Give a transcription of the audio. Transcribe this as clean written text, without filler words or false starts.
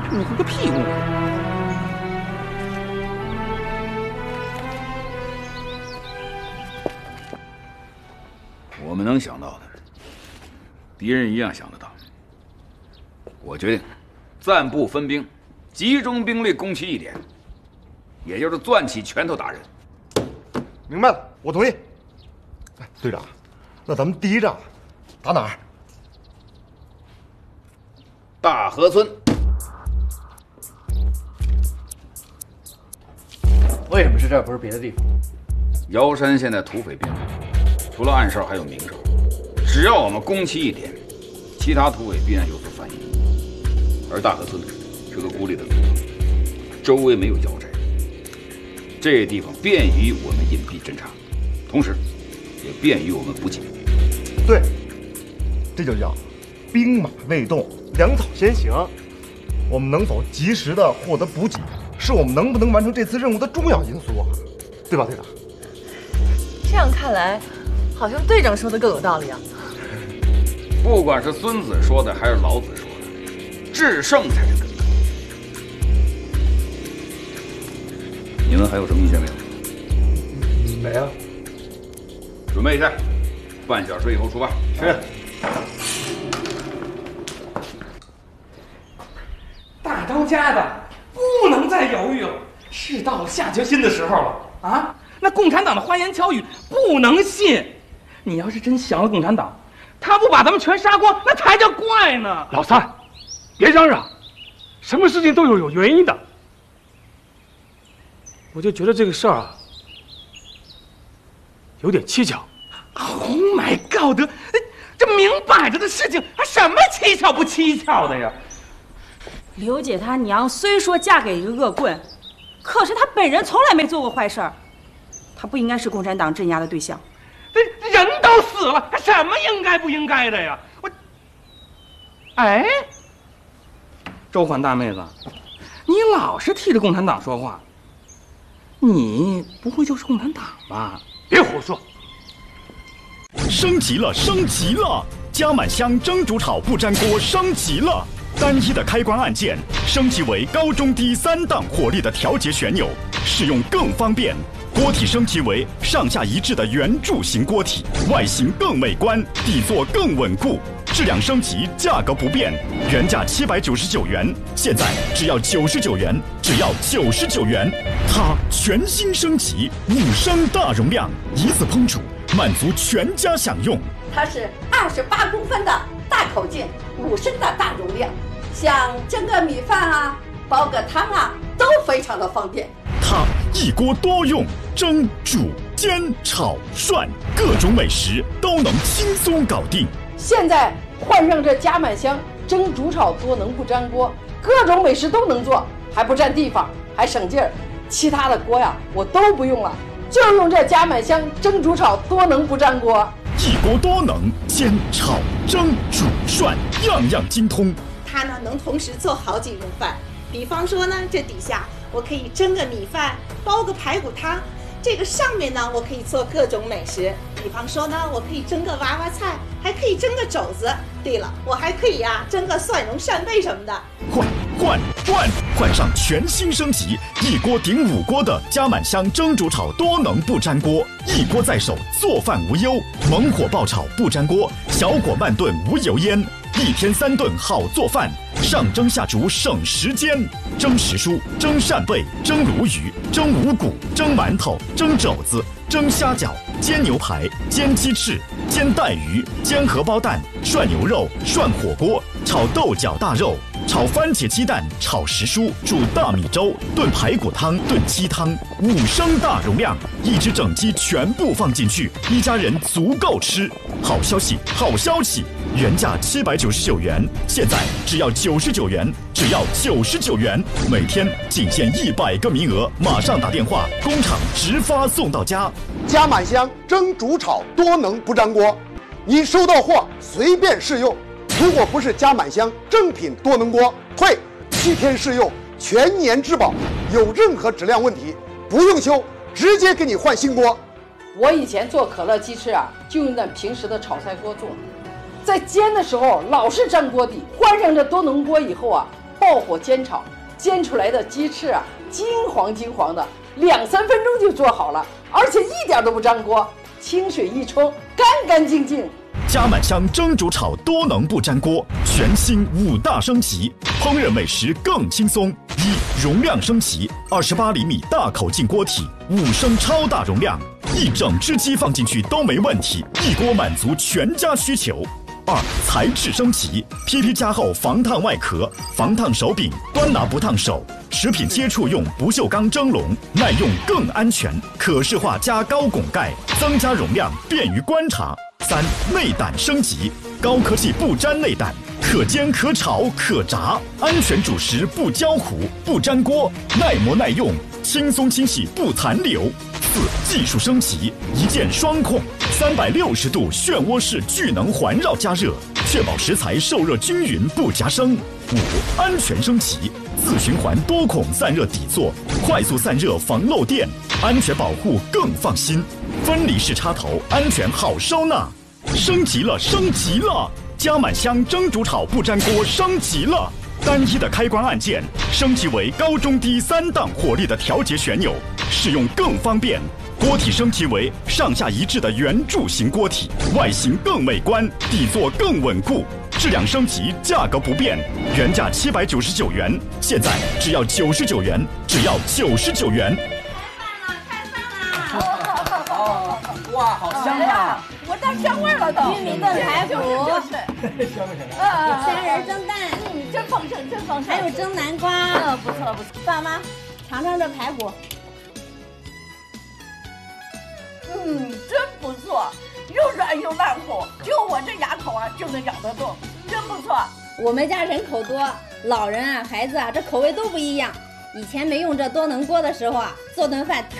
误会个屁误会！ 我们能想到的，敌人一样想得到。我决定暂不分兵，集中兵力攻其一点，也就是攥起拳头打人。 明白了，我同意。哎，队长，那咱们第一仗打哪儿？ 大河村。 为什么是这儿，不是别的地方？ 瑶山现在土匪并多，除了暗哨还有明哨，只要我们攻其一点，其他土匪必然有所反应。而大河村是个孤立的村庄，周围没有要寨，这地方便于我们隐蔽侦察，同时也便于我们补给。 对，这就叫兵马未动，粮草先行。我们能否及时的获得补给，是我们能不能完成这次任务的重要因素啊，对吧，队长？ 这样看来，好像队长说的更有道理啊。 不管是孙子说的还是老子说的，制胜才是根本。你们还有什么意见没有？ 没有。 准备一下，半小时以后出发。 是。 大当家的不能再犹豫了，是到了下决心的时候了啊！那共产党的花言巧语不能信，你要是真降了共产党，他不把咱们全杀光，那才叫怪呢。 老三，别嚷嚷，什么事情都有原因的。我就觉得这个事儿啊，有点蹊跷。 Oh my God！ 这明摆着的事情，还什么蹊跷不蹊跷的呀？ 刘姐她娘虽说嫁给一个恶棍，可是她本人从来没做过坏事儿，她不应该是共产党镇压的对象。 这人都死了，还什么应该不应该的呀？哎，周环大妹子，你老是替着共产党说话，你不会就是共产党吧？ 别胡说！ 升级了，升级了！加满香蒸煮炒不粘锅升级了。单一的开关按键升级为高中低3档火力的调节旋钮，使用更方便。锅体升级为上下一致的圆柱形锅体，外形更美观，底座更稳固。质量升级，价格不变，原价799元，现在只要99元，只要99元。它全新升级，5升大容量，一次烹煮，满足全家享用。 它是28公分的大口径，5升的大容量，像蒸个米饭啊、煲个汤啊，都非常的方便。 它一锅多用，蒸、煮、煎、炒、涮，各种美食都能轻松搞定。 现在换上这加满香蒸、煮、炒多能不粘锅，各种美食都能做，还不占地方，还省劲儿。其他的锅呀，我都不用了，就用这加满香蒸、煮、炒多能不粘锅。 一锅多能，煎、炒、蒸、煮、涮，样样精通。 它呢能同时做好几种饭，比方说呢，这底下我可以蒸个米饭，煲个排骨汤，这个上面呢我可以做各种美食，比方说呢，我可以蒸个娃娃菜，还可以蒸个肘子。对了，我还可以蒸个蒜蓉扇贝什么的。 换上全新升级一锅顶5锅的加满香蒸煮炒多能不粘锅，一锅在手，做饭无忧。猛火爆炒不粘锅，小火慢炖无油烟，1天3顿好做饭，上蒸下煮省时间。蒸时蔬、蒸扇贝、蒸鲈鱼、蒸五谷、蒸馒头、蒸肘子、蒸虾饺、煎牛排、煎鸡翅、煎带鱼、煎荷包蛋、涮牛肉、涮火锅、炒豆角大肉、炒番茄鸡蛋、炒时蔬、煮大米粥、炖排骨汤、炖鸡汤，5升大容量，一只整鸡全部放进去，一家人足够吃。好消息，好消息！原价799元，现在只要99元，只要99元，每天仅限100个名额，马上打电话，工厂直发送到家。 加满香蒸煮炒多能不粘锅，你收到货随便试用。如果不是加满香正品多能锅，退7天试用，全年质保，有任何质量问题不用修，直接给你换新锅。 我以前做可乐鸡翅就用那平时的炒菜锅做，在煎的时候老是粘锅底，换上这多能锅以后爆爆火煎炒，煎出来的鸡翅啊，金黄金黄的，2-3分钟就做好了，而且一点都不粘锅，清水一冲，干干净净。 加满香蒸煮炒多能不粘锅，全新5大升级，烹饪美食更轻松。1. 容量升级，28厘米大口径锅体，5升超大容量，1整只鸡放进去都没问题，一锅满足全家需求。2. 材质升级 ，PP 加厚防烫外壳，防烫手柄，端拿不烫手。食品接触用不锈钢蒸笼，耐用更安全，可视化加高拱盖，增加容量，便于观察。3. 内胆升级，高科技不粘内胆，可煎可炒可炸，安全煮食不焦糊不粘锅，耐磨耐用，轻松清洗不残留。4. 技术升级，一键双控，360度漩涡式聚能环绕加热，确保食材受热均匀不夹生。5. 安全升级，自循环多孔散热底座，快速散热防漏电，安全保护更放心。分离式插头，安全好收纳。升级了，升级了！加满香蒸煮炒不粘锅升级了，单一的开关按键升级为高中低3档火力的调节旋钮，使用更方便。锅体升级为上下一致的圆柱形锅体，外形更美观，底座更稳固。质量升级，价格不变，原价799元，现在只要99元，只要99元。 哇，好香啊！ 我到香味了都。 玉米炖排骨， 香不香？ 虾仁蒸蛋， 真丰盛，真丰盛。 还有蒸南瓜， 不错不错。 爸妈，尝尝这排骨。 真不错，又软又烂乎，就我这牙口啊就能咬得动，真不错。 我们家人口多，老人啊、孩子啊，这口味都不一样。以前没用这多能锅的时候啊，做顿饭